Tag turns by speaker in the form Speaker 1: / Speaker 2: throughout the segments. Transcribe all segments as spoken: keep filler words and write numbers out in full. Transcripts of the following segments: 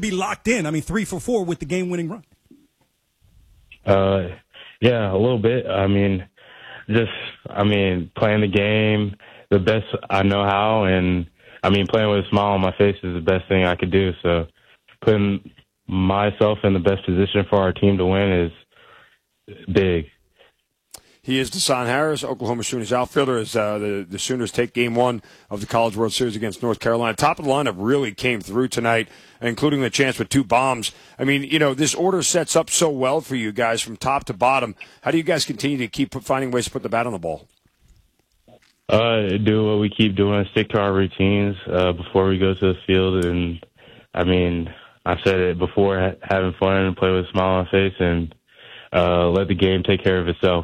Speaker 1: be locked in. I mean, three for four with the game-winning run.
Speaker 2: Uh, yeah, a little bit. I mean, just, I mean, playing the game the best I know how, and, I mean, playing with a smile on my face is the best thing I could do. So putting myself in the best position for our team to win is big.
Speaker 3: He is Deshaun Harris, Oklahoma Sooners outfielder, as uh, the, the Sooners take game one of the College World Series against North Carolina. Top of the lineup really came through tonight, including the chance with two bombs. I mean, you know, this order sets up so well for you guys from top to bottom. How do you guys continue to keep finding ways to put the bat on the ball?
Speaker 2: Uh, do what we keep doing, stick to our routines uh, before we go to the field. And, I mean, I said it before, ha- having fun and play with a smile on my face and uh, let the game take care of itself.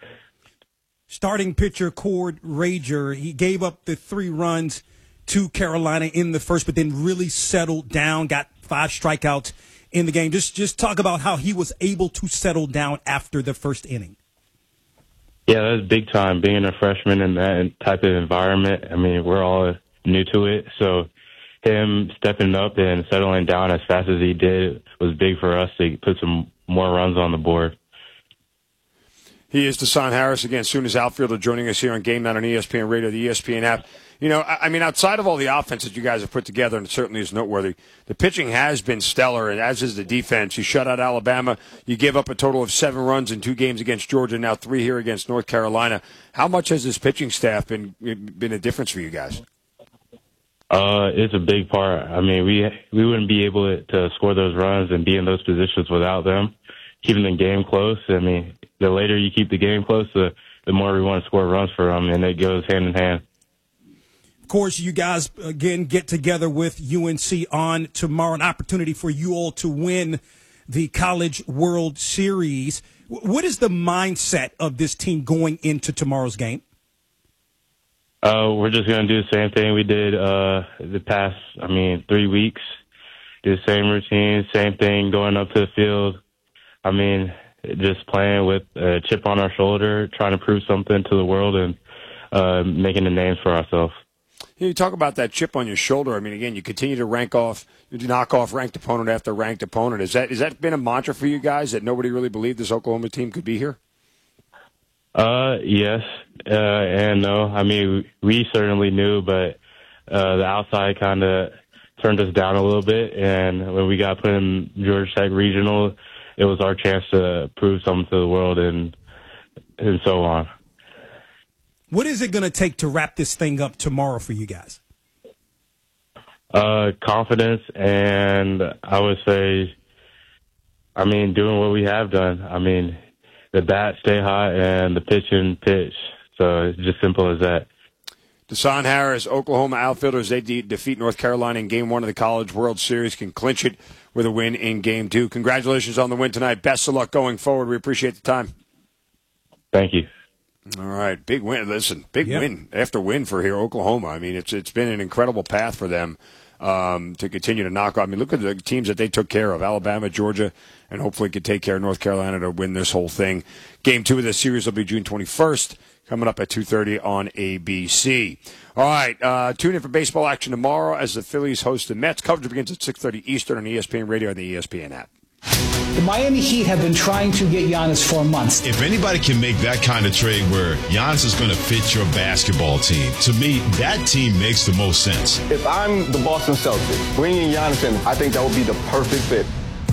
Speaker 1: Starting pitcher Cord Rager, he gave up the three runs to Carolina in the first, but then really settled down, got five strikeouts in the game. Just just talk about how he was able to settle down after the first inning.
Speaker 2: Yeah, that was big time, being a freshman in that type of environment. I mean, we're all new to it, so him stepping up and settling down as fast as he did was big for us to put some more runs on the board.
Speaker 3: He is Deshaun Harris, again, Sooners outfielder, joining us here on Game Night on E S P N Radio, the E S P N app. You know, I mean, outside of all the offense that you guys have put together, and it certainly is noteworthy, the pitching has been stellar, and as is the defense. You shut out Alabama. You gave up a total of seven runs in two games against Georgia, now three here against North Carolina. How much has this pitching staff been been a difference for you guys?
Speaker 2: Uh, it's a big part. I mean, we we wouldn't be able to score those runs and be in those positions without them, keeping the game close. I mean, the later you keep the game close, the, the more we want to score runs for them, and it goes hand in hand.
Speaker 1: Of course, you guys, again, get together with U N C on tomorrow, an opportunity for you all to win the College World Series. What is the mindset of this team going into tomorrow's game?
Speaker 2: Uh, we're just going to do the same thing we did uh, the past, I mean, three weeks. Do the same routine, same thing, going up to the field. I mean, just playing with a chip on our shoulder, trying to prove something to the world and uh, making a name for ourselves.
Speaker 3: You talk about that chip on your shoulder. I mean, again, you continue to rank off, you knock off ranked opponent after ranked opponent. Is that is that been a mantra for you guys that nobody really believed this Oklahoma team could be here?
Speaker 2: Uh, yes, uh, and no. I mean, we certainly knew, but uh, the outside kind of turned us down a little bit. And when we got put in Georgia Tech Regional, it was our chance to prove something to the world and and so on.
Speaker 1: What is it going to take to wrap this thing up tomorrow for you guys?
Speaker 2: Uh, confidence, and I would say, I mean, doing what we have done. I mean, the bat stay hot and the pitch and pitch. So it's just simple as that.
Speaker 3: Deshaun Harris, Oklahoma outfielders, they de- defeat North Carolina in Game One of the College World Series, can clinch it with a win in Game Two. Congratulations on the win tonight. Best of luck going forward. We appreciate the time.
Speaker 2: Thank you.
Speaker 3: All right, big win. Listen, big
Speaker 1: yep.
Speaker 3: win after win for here Oklahoma. I mean, it's it's been an incredible path for them um, to continue to knock off. I mean, look at the teams that they took care of: Alabama, Georgia, and hopefully could take care of North Carolina to win this whole thing. Game two of this series will be June twenty-first, coming up at two thirty on A B C. All right, uh, tune in for baseball action tomorrow as the Phillies host the Mets. Coverage begins at six thirty Eastern on E S P N Radio and the E S P N app.
Speaker 4: The Miami Heat have been trying to get Giannis for months.
Speaker 5: If anybody can make that kind of trade where Giannis is going to fit your basketball team, to me, that team makes the most sense.
Speaker 6: If I'm the Boston Celtics, bringing Giannis in, I think that would be the perfect fit.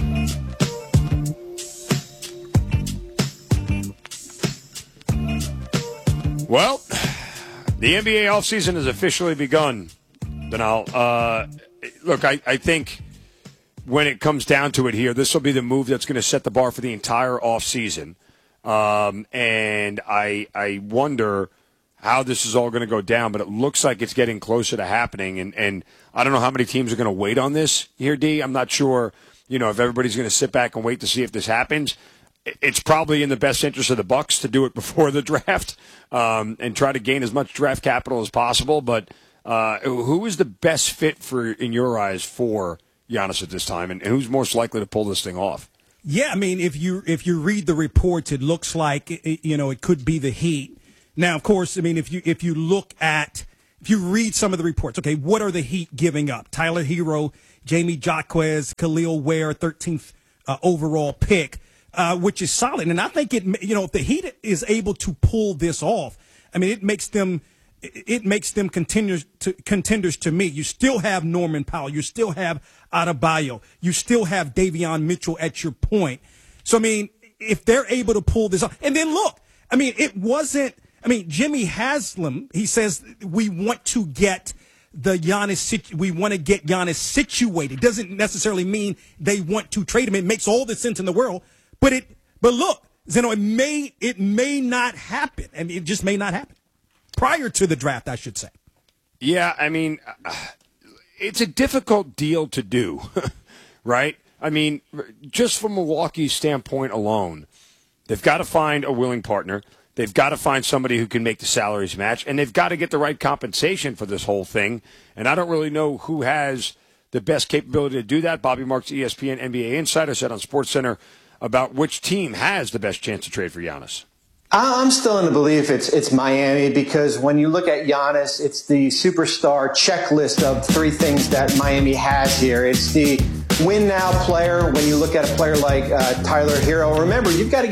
Speaker 3: Well, the N B A offseason has officially begun, Donal. Uh, look, I, I think when it comes down to it here, this will be the move that's going to set the bar for the entire offseason. Um, and I I wonder how this is all going to go down, but it looks like it's getting closer to happening. And, and I don't know how many teams are going to wait on this here, D. I'm not sure, you know, if everybody's going to sit back and wait to see if this happens. It's probably in the best interest of the Bucks to do it before the draft um, and try to gain as much draft capital as possible. But uh, who is the best fit for, in your eyes, for Giannis at this time, and who's most likely to pull this thing off?
Speaker 1: Yeah, I mean, if you if you read the reports, it looks like it, you know it could be the Heat. Now, of course, I mean, if you if you look at if you read some of the reports, okay, what are the Heat giving up? Tyler Hero, Jamie Jaquez, Khalil Ware, thirteenth uh, overall pick, uh, which is solid. And I think it, you know, if the Heat is able to pull this off, I mean, it makes them, it makes them contenders to, contenders to me. You still have Norman Powell. You still have Adebayo. You still have Davion Mitchell at your point. So, I mean, if they're able to pull this off, and then look, I mean, it wasn't, I mean, Jimmy Haslam, he says we want to get the Giannis, we want to get Giannis situated. Doesn't necessarily mean they want to trade him. It makes all the sense in the world. But it, but look, Zeno, it may, it may not happen. I mean, it just may not happen prior to the draft, I should say.
Speaker 3: Yeah, I mean, it's a difficult deal to do, right? I mean, just from Milwaukee's standpoint alone, they've got to find a willing partner. They've got to find somebody who can make the salaries match, and they've got to get the right compensation for this whole thing. And I don't really know who has the best capability to do that. Bobby Marks, E S P N N B A Insider, said on SportsCenter about which team has the best chance to trade for Giannis.
Speaker 7: I'm still in the belief it's it's Miami, because when you look at Giannis, it's the superstar checklist of three things that Miami has here. It's the win now player. When you look at a player like uh, Tyler Hero, remember, you've got to